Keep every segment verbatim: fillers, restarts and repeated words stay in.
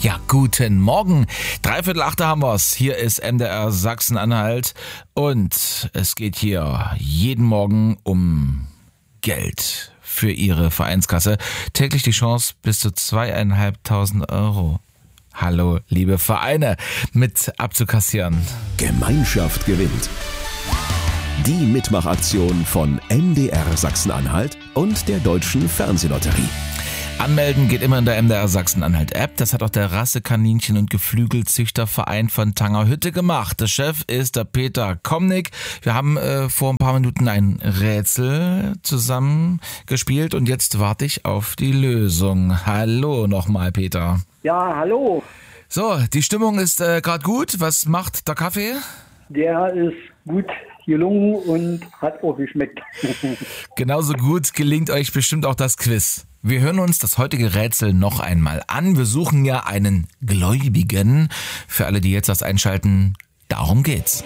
Ja, guten Morgen. Dreiviertel achte haben wir's. Hier ist M D R Sachsen-Anhalt und es geht hier jeden Morgen um Geld für Ihre Vereinskasse. Täglich die Chance bis zu zweieinhalbtausend Euro. Hallo, liebe Vereine, mit abzukassieren. Gemeinschaft gewinnt. Die Mitmachaktion von M D R Sachsen-Anhalt und der Deutschen Fernsehlotterie. Anmelden geht immer in der M D R Sachsen-Anhalt-App. Das hat auch der Rassekaninchen- und Geflügelzüchterverein von Tangerhütte gemacht. Der Chef ist der Peter Komnick. Wir haben äh, vor ein paar Minuten ein Rätsel zusammen gespielt und jetzt warte ich auf die Lösung. Hallo nochmal, Peter. Ja, hallo. So, die Stimmung ist äh, gerade gut. Was macht der Kaffee? Der ist gut gelungen und hat auch geschmeckt. Genauso gut gelingt euch bestimmt auch das Quiz. Wir hören uns das heutige Rätsel noch einmal an. Wir suchen ja einen Gläubigen. Für alle, die jetzt das einschalten, darum geht's.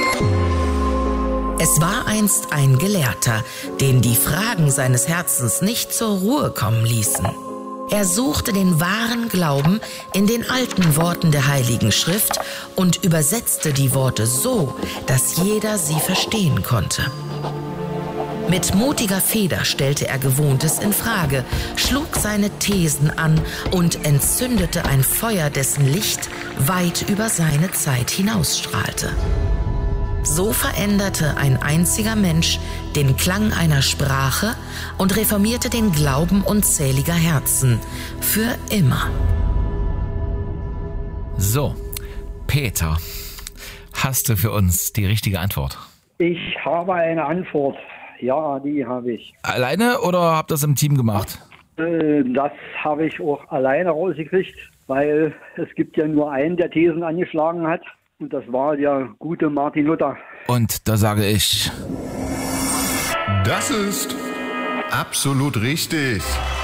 Es war einst ein Gelehrter, den die Fragen seines Herzens nicht zur Ruhe kommen ließen. Er suchte den wahren Glauben in den alten Worten der Heiligen Schrift und übersetzte die Worte so, dass jeder sie verstehen konnte. Mit mutiger Feder stellte er Gewohntes in Frage, schlug seine Thesen an und entzündete ein Feuer, dessen Licht weit über seine Zeit hinausstrahlte. So veränderte ein einziger Mensch den Klang einer Sprache und reformierte den Glauben unzähliger Herzen für immer. So, Peter, hast du für uns die richtige Antwort? Ich habe eine Antwort. Ja, die habe ich. Alleine oder habt ihr das im Team gemacht? Äh, das habe ich auch alleine rausgekriegt, weil es gibt ja nur einen, der Thesen angeschlagen hat. Und das war der gute Martin Luther. Und da sage ich... Das ist absolut richtig.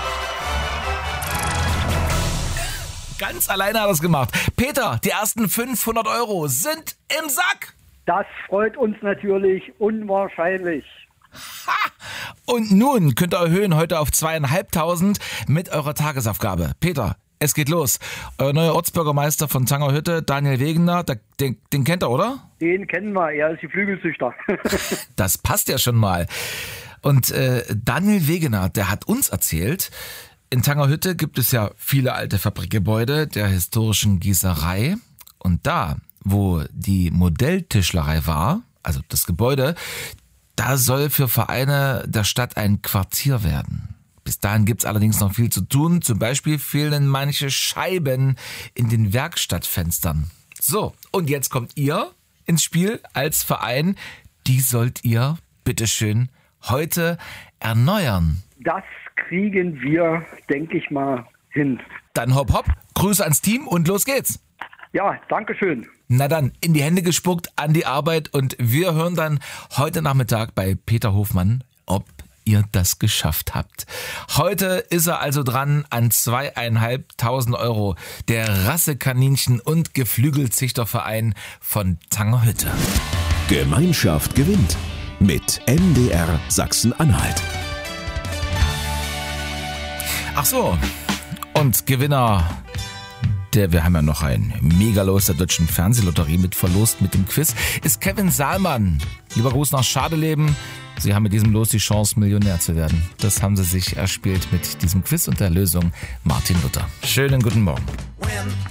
Ganz alleine hat er es gemacht. Peter, die ersten fünfhundert Euro sind im Sack. Das freut uns natürlich unwahrscheinlich. Ha! Und nun könnt ihr erhöhen heute auf zweieinhalbtausend mit eurer Tagesaufgabe. Peter, es geht los. Euer neuer Ortsbürgermeister von Tangerhütte, Daniel Wegener, den, den kennt ihr, oder? Den kennen wir, er ist Geflügelzüchter. Das passt ja schon mal. Und äh, Daniel Wegener, der hat uns erzählt, in Tangerhütte gibt es ja viele alte Fabrikgebäude der historischen Gießerei. Und da, wo die Modelltischlerei war, also das Gebäude, da soll für Vereine der Stadt ein Quartier werden. Bis dahin gibt's allerdings noch viel zu tun. Zum Beispiel fehlen manche Scheiben in den Werkstattfenstern. So, und jetzt kommt ihr ins Spiel als Verein. Die sollt ihr, bitteschön, heute erneuern. Das kriegen wir, denke ich mal, hin. Dann hopp hopp, Grüße ans Team und los geht's. Ja, danke schön. Na dann, in die Hände gespuckt, an die Arbeit und wir hören dann heute Nachmittag bei Peter Hofmann, ob ihr das geschafft habt. Heute ist er also dran an zweieinhalbtausend Euro. Der Rassekaninchen- und Geflügelzüchterverein von Tangerhütte. Gemeinschaft gewinnt mit M D R Sachsen-Anhalt. Ach so, und Gewinner... Der, wir haben ja noch ein Megalos der Deutschen Fernsehlotterie mit verlost mit dem Quiz, ist Kevin Saalmann. Lieber Gruß nach Schadeleben. Sie haben mit diesem Los die Chance, Millionär zu werden. Das haben Sie sich erspielt mit diesem Quiz und der Lösung Martin Luther. Schönen guten Morgen.